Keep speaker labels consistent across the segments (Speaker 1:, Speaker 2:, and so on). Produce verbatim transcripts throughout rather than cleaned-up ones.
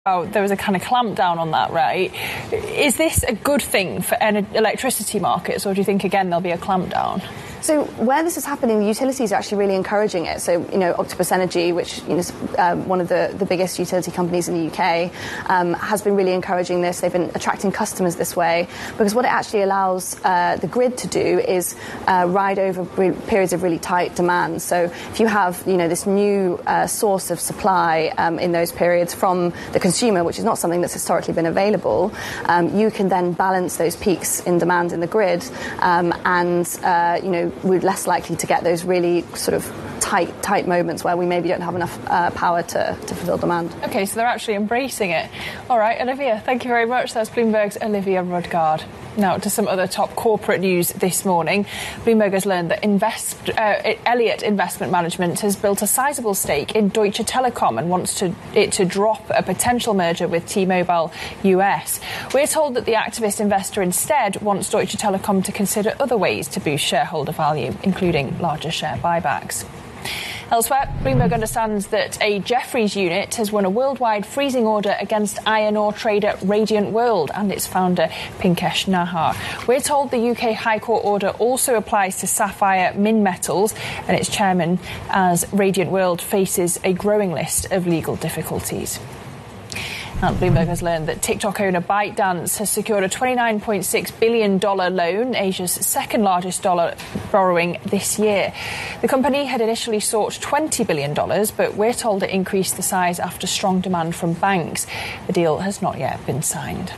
Speaker 1: Oh, there was a kind of clamp down on that, right? Is this a good thing for electricity markets, or do you think, again, there'll be a clamp down?
Speaker 2: So where this is happening, the utilities are actually really encouraging it. So, you know, Octopus Energy, which you know, is um, one of the, the biggest utility companies in the U K, um, has been really encouraging this. They've been attracting customers this way because what it actually allows uh, the grid to do is uh, ride over re- periods of really tight demand. So if you have, you know, this new uh, source of supply um, in those periods from the consumer, which is not something that's historically been available, um, you can then balance those peaks in demand in the grid um, and, uh, you know, we're less likely to get those really sort of tight, tight moments where we maybe don't have enough uh, power to, to fulfil demand.
Speaker 1: OK, so they're actually embracing it. All right, Olivia, thank you very much. That's Bloomberg's Olivia Rudgard. Now, to some other top corporate news this morning. Bloomberg has learned that invest, uh, Elliott Investment Management has built a sizable stake in Deutsche Telekom and wants to, it to drop a potential merger with T-Mobile U S. We're told that the activist investor instead wants Deutsche Telekom to consider other ways to boost shareholder value, including larger share buybacks. Elsewhere, Bloomberg understands that a Jefferies unit has won a worldwide freezing order against iron ore trader Radiant World and its founder Pinkesh Nahar. We're told the U K High Court order also applies to Sapphire Minmetals and its chairman, as Radiant World faces a growing list of legal difficulties. And Bloomberg has learned that TikTok owner ByteDance has secured a twenty-nine point six billion dollars loan, Asia's second largest dollar borrowing this year. The company had initially sought twenty billion dollars, but we're told it increased the size after strong demand from banks. The deal has not yet been signed.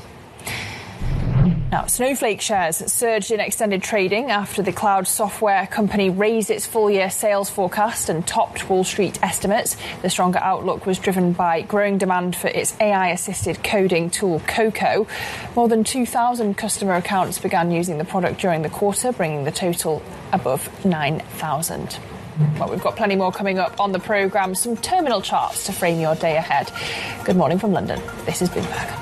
Speaker 1: Now, Snowflake shares surged in extended trading after the cloud software company raised its full-year sales forecast and topped Wall Street estimates. The stronger outlook was driven by growing demand for its A I-assisted coding tool, Coco. More than two thousand customer accounts began using the product during the quarter, bringing the total above nine thousand. Well, we've got plenty more coming up on the programme, some terminal charts to frame your day ahead. Good morning from London. This is Bloomberg.